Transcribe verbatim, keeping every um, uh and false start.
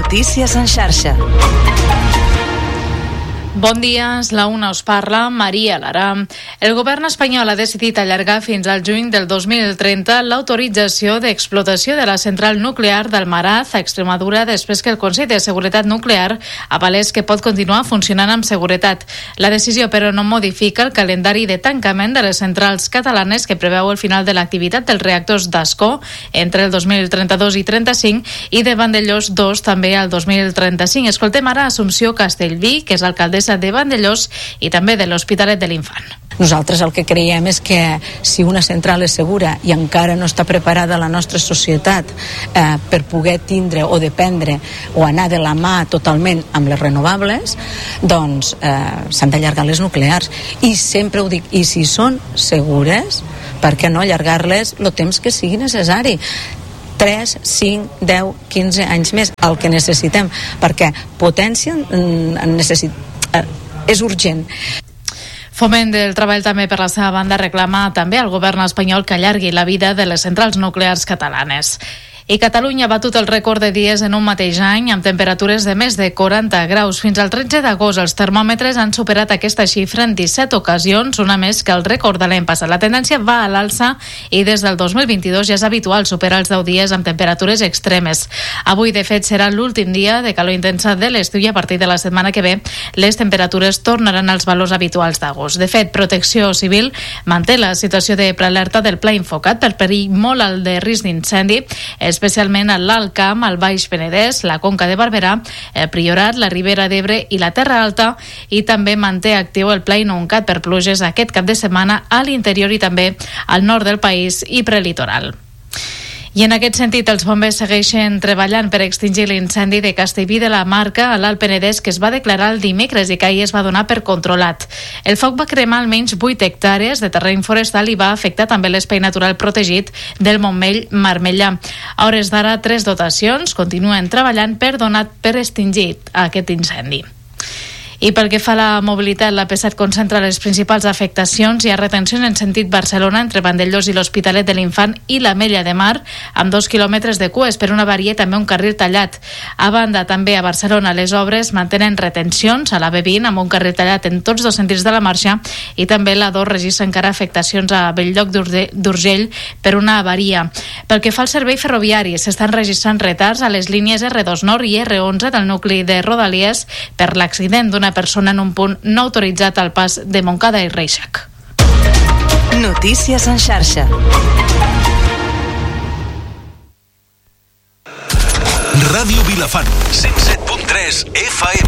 Notícies en xarxa. Bon dia, la una us parla, Maria Lara. El govern espanyol ha decidit allargar fins al juny del dos mil trenta l'autorització d'explotació de la central nuclear d'Almaraz a Extremadura després que el Consell de Seguretat Nuclear avalés que pot continuar funcionant amb seguretat. La decisió, però, no modifica el calendari de tancament de les centrals catalanes que preveu el final de l'activitat dels reactors d'Ascó entre el dos mil trenta-dos i trenta-cinc i de Vandellós dos també al dos mil trenta-cinc. Escoltem ara Assumpció Castellví, que és alcaldessa de Vandellós i també de l'Hospitalet de l'Infant. Nosaltres el que creiem és que si una central és segura i encara no està preparada la nostra societat eh, per poder tindre o dependre o anar de la mà totalment amb les renovables, doncs eh, s'han d'allargar les nuclears. I sempre ho dic, i si són segures, per què no allargar-les el temps que sigui necessari? tres, cinc, deu, quinze anys més, el que necessitem, perquè potència en necessit... és urgent. Foment del Treball també per la seva banda reclama també al govern espanyol que allargui la vida de les centrals nuclears catalanes. I Catalunya ha batut el rècord de dies en un mateix any amb temperatures de més de quaranta graus. Fins al tretze d'agost els termòmetres han superat aquesta xifra en disset ocasions, una més que el rècord de l'any passat. La tendència va a l'alça i des del dos mil vint-i-dos ja és habitual superar els deu dies amb temperatures extremes. Avui, de fet, serà l'últim dia de calor intensa de l'estiu i a partir de la setmana que ve les temperatures tornaran als valors habituals d'agost. De fet, Protecció Civil manté la situació de prealerta del Pla Infocat per perill molt alt de risc d'incendi, especialment a l'Alt Camp, al Baix Penedès, la Conca de Barberà, el Priorat, la Ribera d'Ebre i la Terra Alta, i també manté actiu el Pla Inuncat per pluges aquest cap de setmana a l'interior i també al nord del país i prelitoral. I en aquest sentit, els bombers segueixen treballant per extingir l'incendi de Castellví de la Marca a l'Alt Penedès, que es va declarar el dimecres i que ahir es va donar per controlat. El foc va cremar almenys vuit hectàrees de terreny forestal i va afectar també l'espai natural protegit del Montmell Marmellà. A hores d'ara, tres dotacions continuen treballant per donar per extingit aquest incendi. I pel que fa a la mobilitat, la P set concentra les principals afectacions. Hi ha retencions en sentit Barcelona entre Vandellós i l'Hospitalet de l'Infant i l'Ametlla de Mar, amb dos quilòmetres de cues per una avaria i també un carril tallat. A banda, també a Barcelona, les obres mantenen retencions a la B vint amb un carril tallat en tots dos sentits de la marxa i també la dos registra encara afectacions a Belllloc d'Urgell per una avaria. Pel que fa al servei ferroviari, s'estan registrant retards a les línies R dos Nord i R onze del nucli de Rodalies per l'accident d'una persona en un punt no autoritzat al pas de Montcada i Reixac. Notícies en xarxa. Ràdio Vilafant, cent set punt tres F M.